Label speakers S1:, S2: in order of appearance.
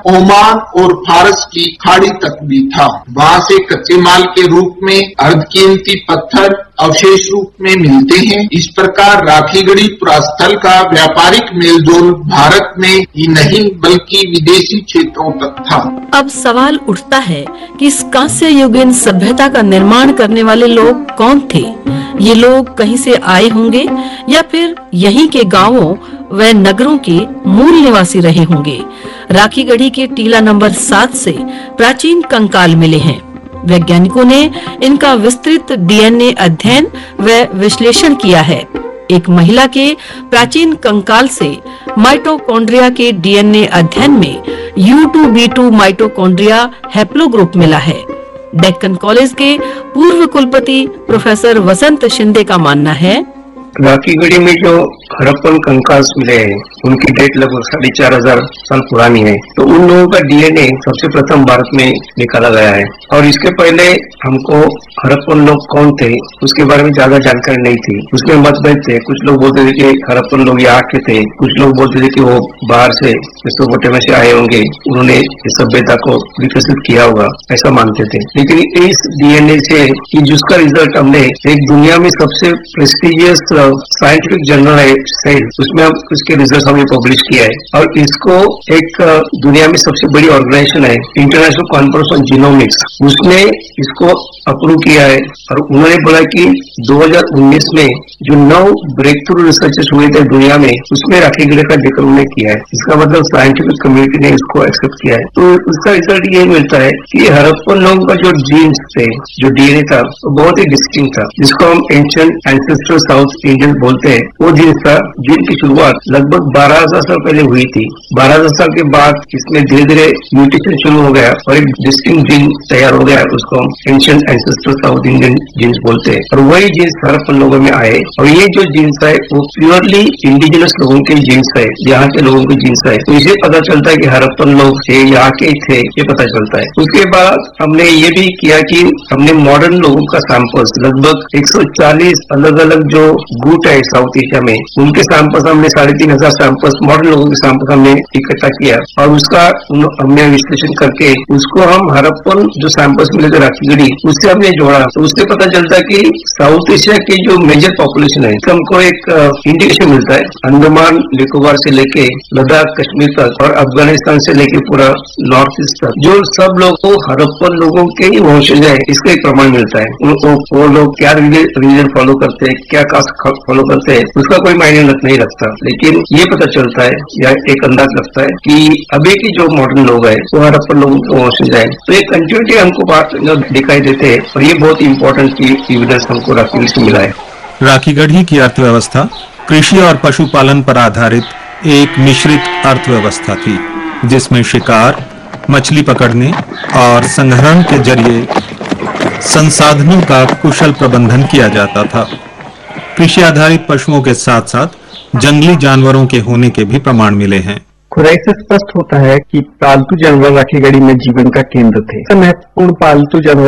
S1: Oman और फारस की खाड़ी तक भी था। वहाँ से कच्चे माल के रूप में अर्धकीमती पत्थर अवशेष रूप में मिलते हैं। इस प्रकार राखीगढ़ी पुरास्थल का व्यापारिक मेलजोल भारत में ही नहीं बल्कि विदेशी क्षेत्रों तक था।
S2: अब सवाल उठता है कि इस कांस्य युगीन सभ्यता का निर्माण करने वाले लोग कौन थे? ये लोग कहीं से आए होंगे या फिर यहीं के गांवों व नगरों के मूल निवासी रहे होंगे। राखीगढ़ी के टीला नंबर 7 से प्राचीन कंकाल मिले हैं। वैज्ञानिकों ने इनका विस्तृत डीएनए अध्ययन व विश्लेषण किया है। एक महिला के प्राचीन कंकाल से माइटोकॉन्ड्रिया के डीएनए अध्ययन में U2B2 माइटोकॉन्ड्रिया हैप्लोग्रुप मिला है। डेक्कन कॉलेज के पूर्व कुलपति प्रोफेसर वसंत शिंदे का मानना है,
S3: राखीगढ़ी में जो हड़प्पन कंकाल मिले हैं उनकी डेट लगभग 4500 साल पुरानी है। तो उन लोगों का डीएनए सबसे प्रथम भारत में निकाला गया है और इसके पहले हमको हड़प्पन लोग कौन थे उसके बारे में ज्यादा जानकारी नहीं थी। उसमें मतभेद थे। कुछ लोग बोलते थे कि हड़प्पन लोग यहाँ के थे, कुछ लोग बोलते थे कि वो बाहर से मेसोपोटामिया से आए होंगे, उन्होंने इस सभ्यता को विकसित किया होगा, ऐसा मानते थे। लेकिन इस डीएनए से जिसका रिजल्ट हमने एक दुनिया में सबसे प्रेस्टिजियस साइंटिफिक जर्नल है सेल, उसमें उसके रिजल्ट हमने पब्लिश किया है और इसको एक दुनिया में सबसे बड़ी ऑर्गेनाइजेशन है इंटरनेशनल कॉन्फ्रेंस ऑन जीनोमिक्स, उसने इसको अप्रूव किया है और उन्होंने बोला कि 2019 में जो 9 ब्रेक थ्रू रिसर्चेस हुए थे दुनिया में उसमें राखीगढ़ी का जिक्र उन्होंने किया है। इसका मतलब साइंटिफिक कम्युनिटी ने इसको एक्सेप्ट किया है। तो उसका रिजल्ट ये मिलता है कि हड़प्पन लोगों का जो जीन्स थे, जो डीएनए था, वो बहुत ही डिस्टिंक्ट था, जिसको हम एंशिएंट एंसेस्टर साउथ इंडियन बोलते हैं। वो जीन्स था जिनकी शुरुआत लगभग 12,000 साल पहले हुई थी। 12,000 साल के बाद इसमें धीरे धीरे म्यूटेशन शुरू हो गया और एक डिस्टिंक्ट जीन तैयार हो गया, उसको हम ancient ancestor south Indian jeans बोलते हैं। और वही जीन्स हड़प्पन लोगों में आए और ये जो जीन्स है वो प्योरली इंडिजिनस लोगों के जीन्स है, यहाँ के लोगों के जीन्स है। तो इसे पता चलता है कि हड़प्पन लोग थे, यहाँ के थे, ये पता चलता है। उसके बाद हमने ये भी किया कि हमने मॉडर्न लोगों का सैंपल्स लगभग 140 अलग अलग जो गुट है साउथ एशिया में, उनके सैंपल्स हमने 3,500 सैंपल्स मॉडर्न लोगों के सैंपल्स हमने इकट्ठा किया और उसका हमने विश्लेषण करके उसको हम हड़प्पन जो सैंपल्स मिले थे राखीगढ़ी उससे हमने जोड़ा। तो उससे पता चलता है कि साउथ एशिया की जो मेजर पॉपुलेशन है हमको एक इंडिकेशन मिलता है। अंडमान निकोबार से लेके लद्दाख कश्मीर तक और अफगानिस्तान से लेके पूरा नॉर्थ ईस्ट तक जो सब लोग को हड़प्पन लोगों के ही वंशज है, इसका एक प्रमाण मिलता है। वो लोग क्या रिलीजन फॉलो करते हैं, क्या कास्ट फॉलो करते हैं, उसका कोई मायने नहीं रखता, लेकिन ये पता चलता है या एक अंदाज लगता है कि अभी के जो मॉडर्न लोग हैं वो हड़प्पन लोगों के वंशज है। तो एक कंटिन्यूटी हमको दिखाई देते हैं और ये बहुत इंपॉर्टेंट एविडेंस हमको राखीगढ़ी से मिला है।
S4: राखीगढ़ी की अर्थव्यवस्था कृषि और पशुपालन पर आधारित एक मिश्रित अर्थव्यवस्था थी, जिसमें शिकार, मछली पकड़ने और संग्रहण के जरिए संसाधनों का कुशल प्रबंधन किया जाता था। कृषि आधारित पशुओं के साथ साथ जंगली जानवरों के होने के भी प्रमाण मिले हैं।
S5: खुदाई से स्पष्ट होता है कि पालतू जानवर राखीगढ़ी में जीवन का केंद्र थे। महत्वपूर्ण पालतू जानवर